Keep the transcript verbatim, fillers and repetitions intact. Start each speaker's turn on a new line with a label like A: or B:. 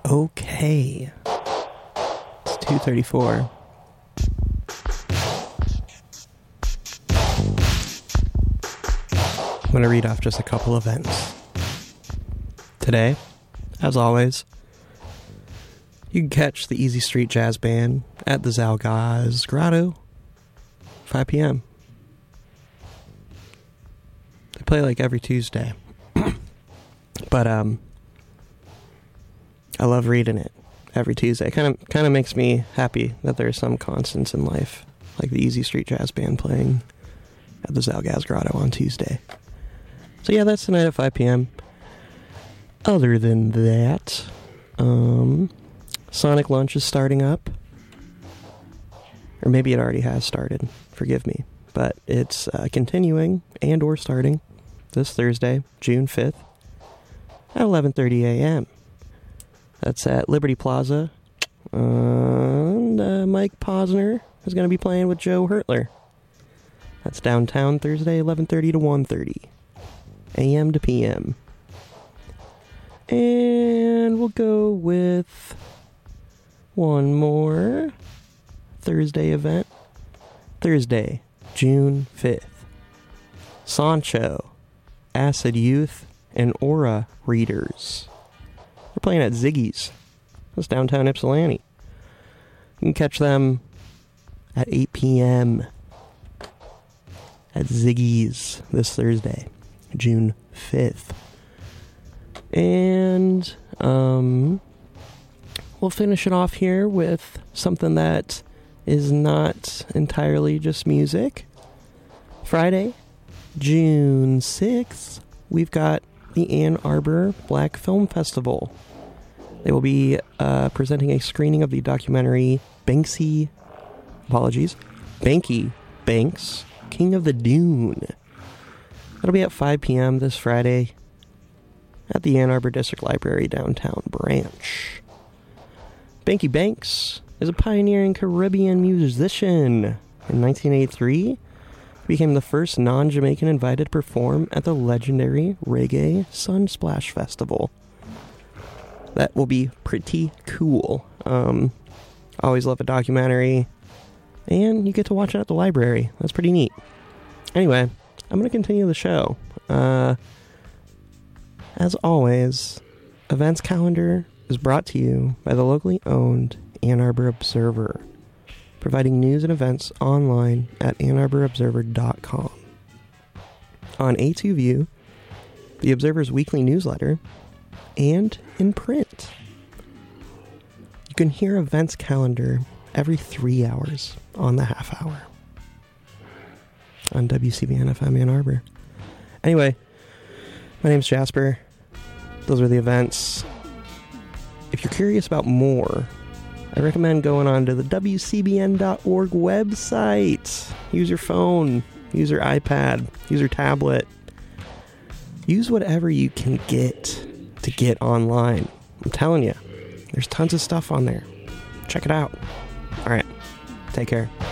A: Okay. It's two thirty-four. I'm going to read off just a couple events. Today, as always, you can catch the Easy Street Jazz Band at the Zalgaz Grotto, five p.m. They play like every Tuesday. But, um, I love reading it every Tuesday. Kind of kind of makes me happy that there are some constants in life, like the Easy Street Jazz Band playing at the Zalgaz Grotto on Tuesday. So yeah, that's tonight at five p.m. Other than that, um, Sonic Lunch is starting up. Or maybe it already has started. Forgive me. But it's uh, continuing and or starting this Thursday, June fifth, at eleven thirty a.m. That's at Liberty Plaza. Uh, and uh, Mike Posner is going to be playing with Joe Hurtler. That's downtown Thursday, eleven thirty to one thirty a.m. to p.m. And we'll go with one more Thursday event. Thursday, June fifth. Sancho, Acid Youth, and Aura Readers. They're playing at Ziggy's. That's downtown Ypsilanti. You can catch them at eight p.m. at Ziggy's this Thursday, June fifth. And um, we'll finish it off here with something that is not entirely just music. Friday, June sixth, we've got the Ann Arbor Black Film Festival. They will be uh, presenting a screening of the documentary Banksy, apologies, Banky Banks, King of the Dune. That'll be at five p.m. this Friday at the Ann Arbor District Library downtown branch. Banky Banks is a pioneering Caribbean musician. In nineteen eighty-three, he became the first non-Jamaican invited to perform at the legendary Reggae Sunsplash Festival. That will be pretty cool. Um, always love a documentary, and you get to watch it at the library. That's pretty neat. Anyway, I'm going to continue the show. Uh, as always, events calendar is brought to you by the locally owned Ann Arbor Observer, providing news and events online at ann arbor observer dot com. On A two View, the Observer's weekly newsletter, and in print. You can hear events calendar every three hours on the half hour on W C B N F M Ann Arbor. Anyway, my name's Jasper. Those are the events. If you're curious about more, I recommend going on to the W C B N dot org website. Use your phone, use your iPad, use your tablet. Use whatever you can get to get online. I'm telling you, there's tons of stuff on there. Check it out. All right, take care.